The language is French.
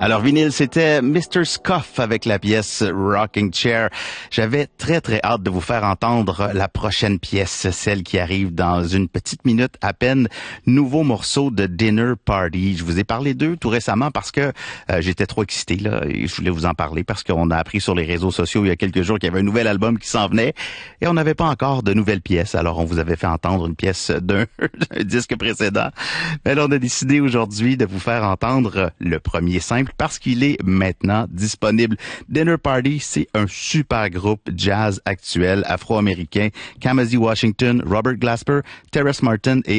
Alors, vinyle, c'était Mr. Scuff avec la pièce Rocking Chair. J'avais très, très hâte de vous faire entendre la prochaine pièce, celle qui arrive dans une petite minute à peine. Nouveau morceau de Dinner Party. Je vous ai parlé d'eux tout récemment parce que j'étais trop excité, là, et je voulais vous en parler parce qu'on a appris sur les réseaux sociaux il y a quelques jours qu'il y avait un nouvel album qui s'en venait et on n'avait pas encore de nouvelles pièces. Alors, on vous avait fait entendre une pièce d'un disque précédent. Mais là, on a décidé aujourd'hui de vous faire entendre le premier simple parce qu'il est maintenant disponible. Dinner Party, c'est un super groupe jazz actuel afro-américain. Kamasi Washington, Robert Glasper, Terrace Martin et